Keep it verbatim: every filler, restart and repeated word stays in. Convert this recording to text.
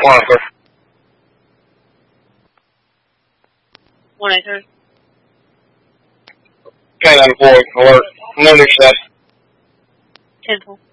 One, sir. One, eight, sir. Canine deployed. Alert. No new set. Ten, four.